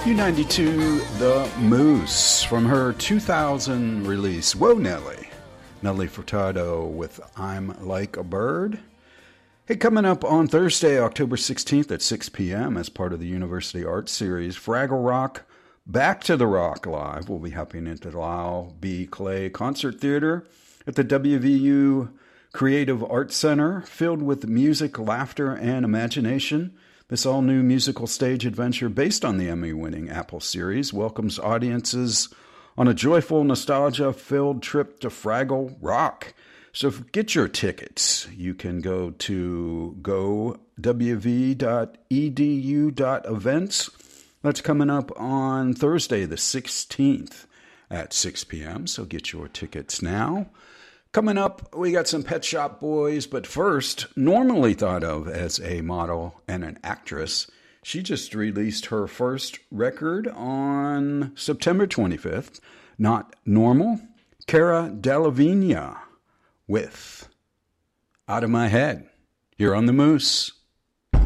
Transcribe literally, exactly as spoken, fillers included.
U ninety-two, The Moose, from her two thousand release, Whoa Nelly. Nelly Furtado with I'm Like a Bird. Hey, coming up on Thursday, October sixteenth at six p.m. as part of the University Arts Series, Fraggle Rock, Back to the Rock Live. We'll be hopping into the Lyle B. Clay Concert Theater at the W V U Creative Arts Center, filled with music, laughter, and imagination. This all-new musical stage adventure based on the Emmy-winning Apple series welcomes audiences on a joyful, nostalgia-filled trip to Fraggle Rock. So get your tickets. You can go to go w v dot e d u dot events. That's coming up on Thursday the sixteenth at six p.m., so get your tickets now. Coming up, we got some Pet Shop Boys, but first, normally thought of as a model and an actress, she just released her first record on September twenty-fifth. Not Normal, Cara Delevingne with Out of My Head, here on The Moose.